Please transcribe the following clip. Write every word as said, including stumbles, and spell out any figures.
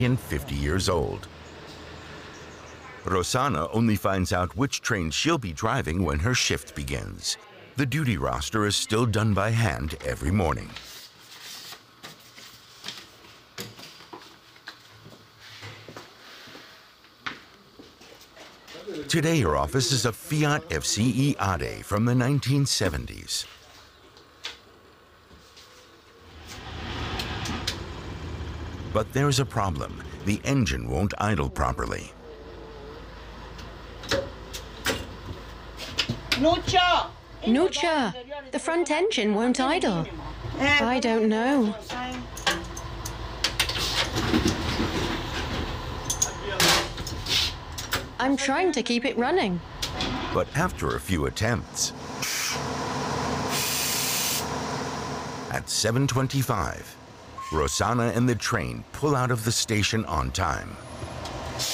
fifty years old. Rossana only finds out which train she'll be driving when her shift begins. The duty roster is still done by hand every morning. Today her office is a Fiat F C E Ade from the nineteen seventies. But there's a problem. The engine won't idle properly. Nucha, the front engine won't idle. I don't know. I'm trying to keep it running. But after a few attempts, at seven twenty-five, Rossana and the train pull out of the station on time.